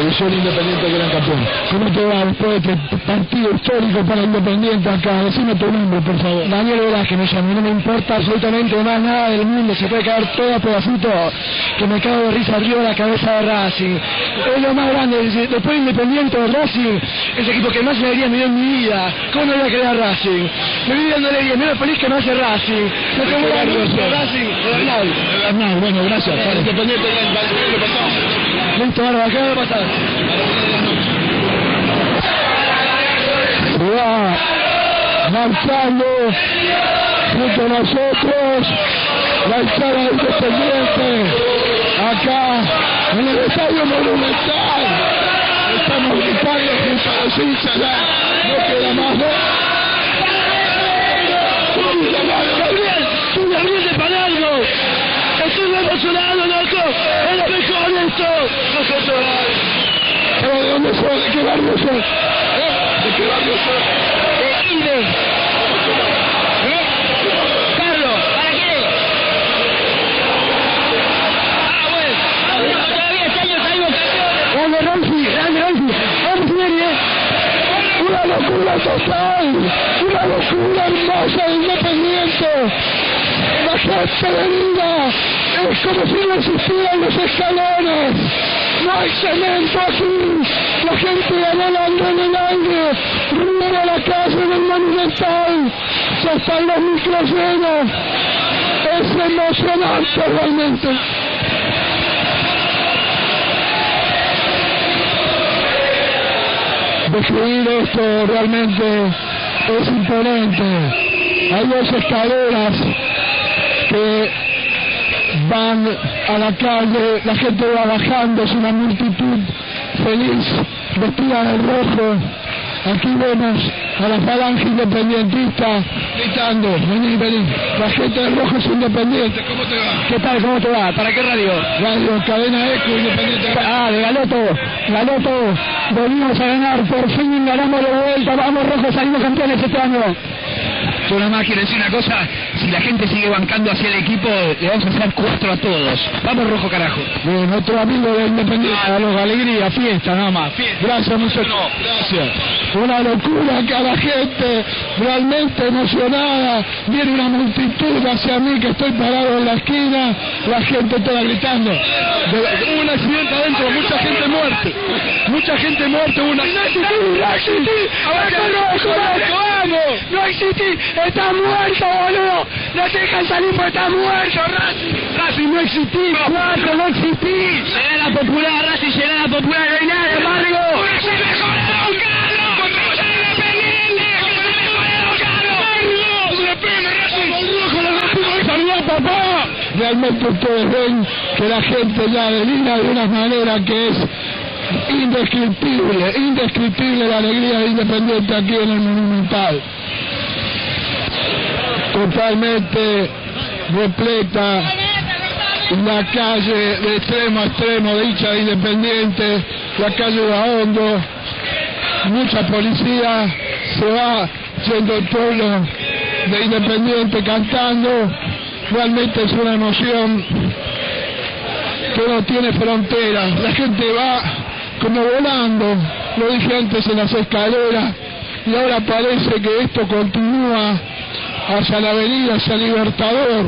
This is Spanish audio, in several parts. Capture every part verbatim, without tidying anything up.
edición Independiente Gran Campeón. ¿Cómo te va después de este partido histórico para Independiente acá? Decime tu nombre, por favor. Daniel Velázquez me llamo, no me importa absolutamente más nada del mundo, se puede caer todo a pedacitos, que me cago de risa arriba de la cabeza de Racing. Es lo más grande, después de Independiente de Racing, es el equipo que más alegría me dio en mi vida. ¿Cómo no voy a creer a Racing? Me voy dando alegría, menos feliz que me hace Racing. No tengo la luz de Racing, de Bernal. De Bernal, bueno, gracias. Para Independiente Gran Campeón, lo pasamos. Listo, ahora, acá va a pasar. Se va marchando junto a nosotros la hinchada de Independiente acá en el Estadio Monumental. Estamos gritando junto a los hinchas, ya no queda más de... Gabriel, tú Gabriel de Palermo, estoy emocionado, loco, es lo mejor esto, nosotros. ¿Pero de dónde son? ¿De qué barrio son? ¿Eh? ¿De qué barrio son? De Inde. ¿Eh? Carlos, ¿para qué? Ah, bueno, no, todavía este año salimos campeones. ¡Grande Rolfi! ¡Grande Rolfi! ¡Vamos, señores! ¡Una locura total! ¡Una locura hermosa de Independiente! La gente venida es como si no existieran los escalones. No hay cemento aquí. La gente va volando en el aire, rumbo a la calle del Monumental. Ya están los micros llenos. Es emocionante realmente. Describir esto realmente es imponente. Hay dos escaleras que van a la calle, la gente va bajando, es una multitud feliz, vestida de rojo. Aquí vemos a la falange independentista gritando, vení, vení, la gente de rojo es independiente. ¿Cómo te va? ¿Qué tal? ¿Cómo te va? ¿Para qué radio? Radio Cadena Eco, Independiente. Ah, de Galoto, Galoto, volvimos a ganar, por fin ganamos de vuelta, vamos rojo, salimos campeones este año. Yo nada más quiero decir una cosa, si la gente sigue bancando hacia el equipo, le vamos a hacer cuatro a todos. Vamos rojo, carajo. Bien, otro amigo de Independiente, a los alegría, fiesta nada más. Fiesta. Gracias, muchachos. No, gracias. Una locura acá, la gente realmente emocionada. Viene una multitud hacia mí que estoy parado en la esquina, la gente toda gritando. Hubo un accidente adentro, mucha gente muerta. Mucha gente muerta, hubo un accidente. ¡No existí! ¡Vamos! ¡No existí! ¡Está muerto, boludo! ¡No te dejan salir porque está muerto, Racing! ¡Racing no existí! ¡Cuatro, no existí! Llega la popular, Racing, llega la popular, no hay nada, embargo. ¡Se mejoraron, Carlos! ¡Contra el Independiente! ¡Se mejoraron, Carlos! ¡Se le pega, Racing! ¡Salud, papá! Realmente ustedes ven que la gente ya delira de una manera que es indescriptible, indescriptible la alegría de Independiente aquí en el Monumental. Totalmente repleta la calle de extremo a extremo de hinchas de Independiente, la calle de Ahondo, mucha policía, se va yendo el pueblo de Independiente cantando. Realmente es una emoción que no tiene fronteras, la gente va como volando, lo dije antes en las escaleras, y ahora parece que esto continúa hacia la avenida, hacia Libertador.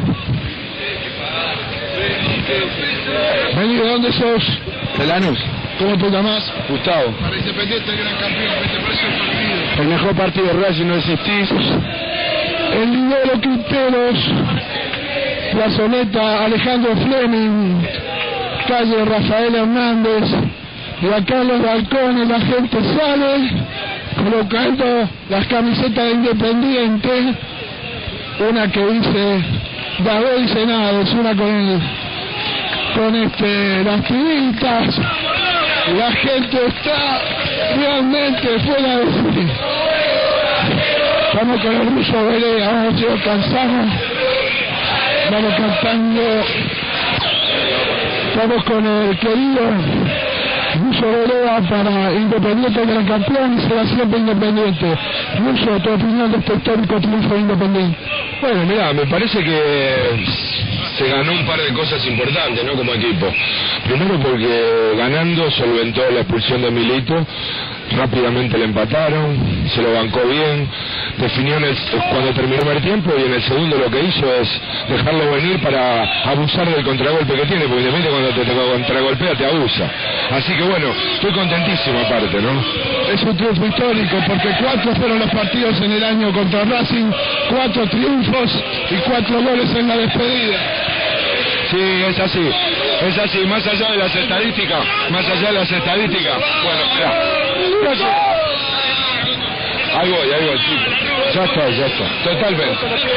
Vení, ¿de dónde sos? De Lanús. ¿Cómo te llamas? Gustavo. Para Independiente Gran Campeón, ¿qué te parece el partido? El mejor partido de Racing no existís. El Lidero Quinteros, Plazoleta Alejandro Fleming, calle Rafael Hernández, y acá en los balcones la gente sale colocando las camisetas de Independiente, una que dice David Senades, una con el, con este las tiritas. La gente está realmente fuera de sí. Vamos con el ruso Belea, vamos a ver si alcanzamos. Vamos cantando. Vamos con el querido Ruso Belea para Independiente Gran Campeón, y será siempre Independiente. Ruso, tu opinión de este histórico triunfo de Independiente. Bueno, mirá, me parece que se ganó un par de cosas importantes, ¿no? Como equipo. Primero porque ganando solventó la expulsión de Milito, rápidamente le empataron, se lo bancó bien, definió en el, cuando terminó el primer tiempo, y en el segundo lo que hizo es dejarlo venir para abusar del contragolpe que tiene, porque depende cuando te, te contragolpea te abusa. Así que bueno, estoy contentísimo aparte, ¿no? Es un triunfo histórico porque cuatro fueron los partidos en el año contra Racing, cuatro triunfos y cuatro goles en la despedida. Sí, es así, es así, más allá de las estadísticas, más allá de las estadísticas, bueno, mira, ahí voy, ahí voy, chico, ya está, ya está, totalmente.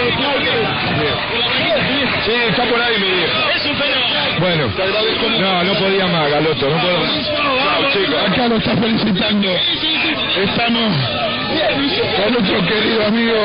Sí, está por ahí mi vieja. Bueno, no, no podía más, Galoto, no puedo más. Chao, chicos. Acá lo está felicitando. Estamos con nuestro querido amigo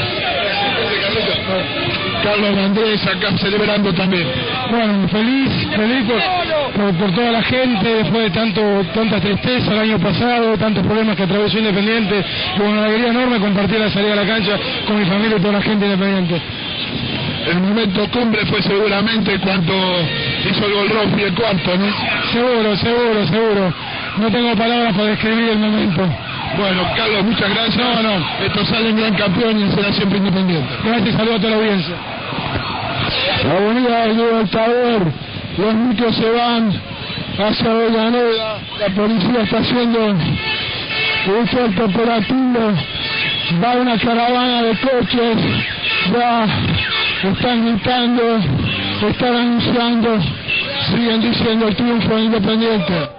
Carlos Andrés, acá celebrando también. Bueno, feliz, feliz por, por, por toda la gente, después de tanto tanta tristeza el año pasado, tantos problemas que atravesó Independiente, y una alegría enorme compartir la salida a la cancha con mi familia y toda la gente independiente. El momento cumbre fue seguramente cuando hizo el gol Rompi, el cuarto, ¿no? Seguro, seguro, seguro. No tengo palabras para describir el momento. Bueno, Carlos, muchas gracias. No, no. Esto sale en gran campeón y será siempre Independiente. Gracias y saludos a toda la audiencia. La avenida del Libertador, los micros se van hacia Avellaneda, la policía está haciendo un fuerte operativo, va una caravana de coches, ya están gritando, están anunciando, siguen diciendo el triunfo de Independiente.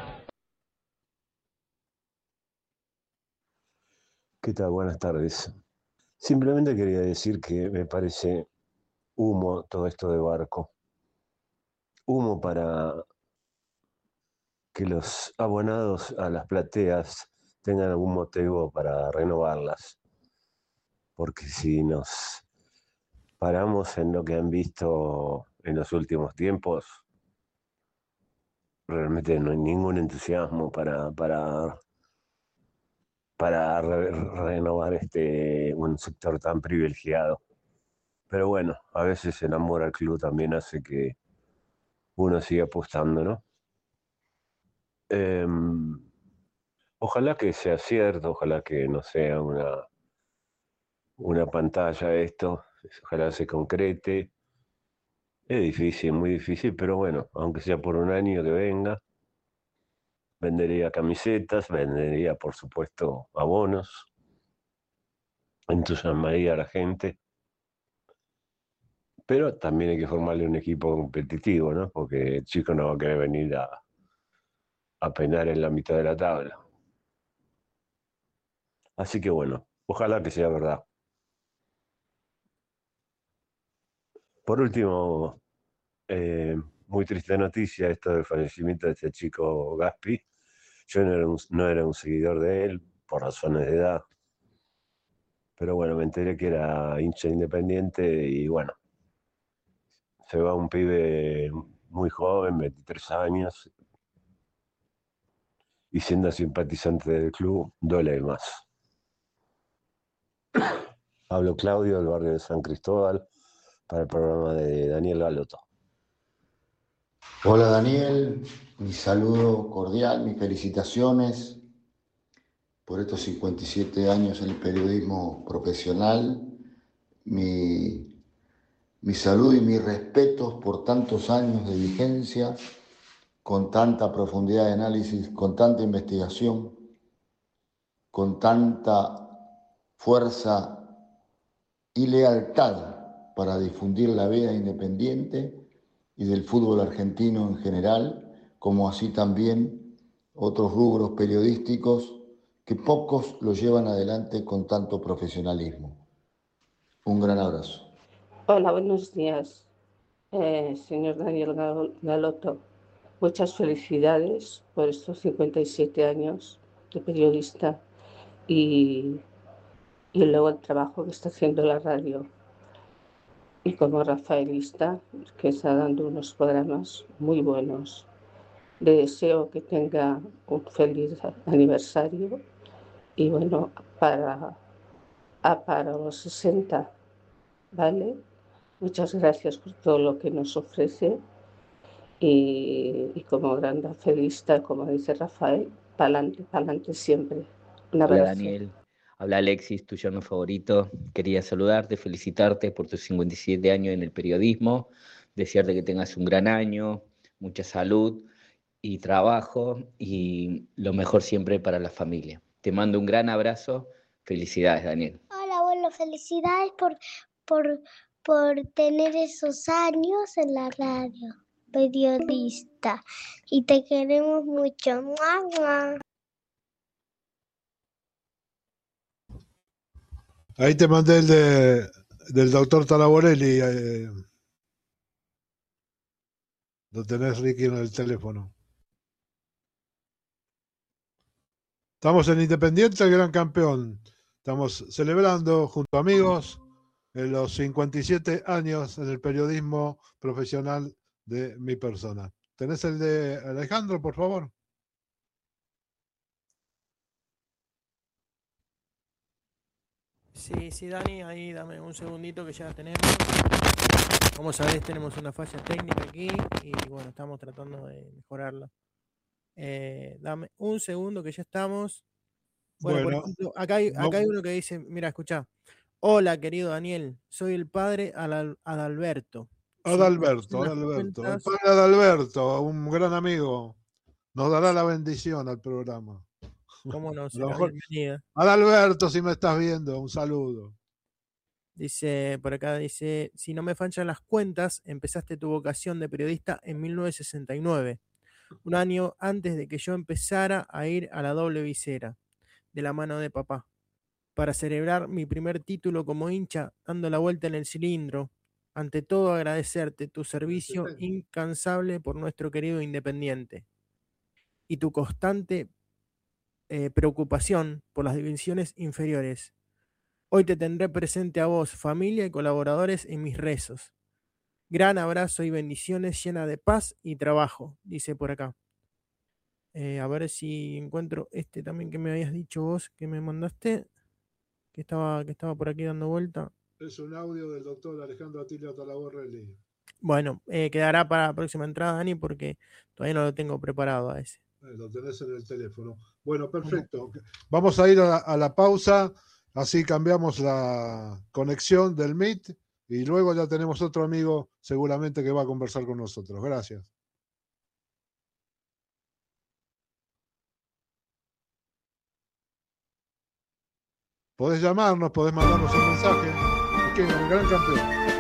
¿Qué tal? Buenas tardes. Simplemente quería decir que me parece humo todo esto de Barco. Humo para que los abonados a las plateas tengan algún motivo para renovarlas. Porque si nos paramos en lo que han visto en los últimos tiempos, realmente no hay ningún entusiasmo para... para para re renovar este un sector tan privilegiado. Pero bueno, a veces el amor al club también hace que uno siga apostando, ¿no? Eh, ojalá que sea cierto, ojalá que no sea una, una pantalla esto, ojalá se concrete. Es difícil, muy difícil, pero bueno, aunque sea por un año que venga, vendería camisetas, vendería por supuesto abonos, entusiasmaría a la gente, pero también hay que formarle un equipo competitivo, ¿no? Porque el chico no va a querer venir a, a penar en la mitad de la tabla. Así que bueno, ojalá que sea verdad. Por último, eh, muy triste noticia esto del fallecimiento de este chico Gaspi. Yo no era, un, no era un seguidor de él por razones de edad, pero bueno, me enteré que era hincha Independiente y bueno, se va un pibe muy joven, veintitrés años, y siendo simpatizante del club, duele más. Hablo Claudio del barrio de San Cristóbal para el programa de Daniel Galoto. Hola Daniel, mi saludo cordial, mis felicitaciones por estos cincuenta y siete años en el periodismo profesional, mi, mi saludo y mis respetos por tantos años de vigencia, con tanta profundidad de análisis, con tanta investigación, con tanta fuerza y lealtad para difundir la vida independiente y del fútbol argentino en general, como así también otros rubros periodísticos que pocos lo llevan adelante con tanto profesionalismo. Un gran abrazo. Hola, buenos días, eh, señor Daniel Galoto. Muchas felicidades por estos cincuenta y siete años de periodista y, y luego el trabajo que está haciendo la radio. Y como rafaelista, que está dando unos programas muy buenos. Le deseo que tenga un feliz aniversario y bueno, para, a para los sesenta, ¿vale? Muchas gracias por todo lo que nos ofrece y, y como gran rafaelista, como dice Rafael, pa'lante, pa'lante siempre. Un Hola abrazo. Daniel, habla Alexis, tu yerno favorito. Quería saludarte, felicitarte por tus cincuenta y siete años en el periodismo, desearte que tengas un gran año, mucha salud y trabajo y lo mejor siempre para la familia. Te mando un gran abrazo, felicidades Daniel. Hola, bueno, felicidades por, por, por tener esos años en la radio, periodista. Y te queremos mucho. ¡Mua, mua! Ahí te mandé el de, del doctor Talaborelli. Eh, lo tenés, Ricky, en el teléfono. Estamos en Independiente, el gran campeón. Estamos celebrando junto a amigos en los cincuenta y siete años en el periodismo profesional de mi persona. ¿Tenés el de Alejandro, por favor? Sí, sí, Dani, ahí dame un segundito que ya la tenemos. Como sabés, tenemos una falla técnica aquí y bueno, estamos tratando de mejorarla. Eh, dame un segundo que ya estamos. Bueno, Bueno, por ejemplo, acá hay, acá hay uno que dice, mira, escuchá. Hola, querido Daniel, soy el padre Adal- Adalberto. Adalberto, Adalberto. El padre Adalberto, un gran amigo, nos dará la bendición al programa. ¿Cómo no? A lo Será mejor- bienvenida. Adalberto, si me estás viendo, un saludo. Dice, por acá dice, si no me fallan las cuentas, empezaste tu vocación de periodista en mil novecientos sesenta y nueve, un año antes de que yo empezara a ir a la doble visera, de la mano de papá, para celebrar mi primer título como hincha, dando la vuelta en el cilindro. Ante todo, agradecerte tu servicio incansable por nuestro querido Independiente y tu constante eh, preocupación por las divisiones inferiores. Hoy te tendré presente a vos, familia y colaboradores en mis rezos. Gran abrazo y bendiciones llenas de paz y trabajo, dice por acá. Eh, a ver si encuentro este también que me habías dicho vos, que me mandaste, que estaba, que estaba por aquí dando vuelta. Es un audio del doctor Alejandro Atilio Talaborelli. Bueno, eh, quedará para la próxima entrada, Dani, porque todavía no lo tengo preparado a ese. Eh, Lo tenés en el teléfono. Bueno, perfecto. Vamos a ir a la, a la pausa, así cambiamos la conexión del Meet y luego ya tenemos otro amigo seguramente que va a conversar con nosotros. Gracias. Podés llamarnos, podés mandarnos un mensaje. Es que es un gran campeón.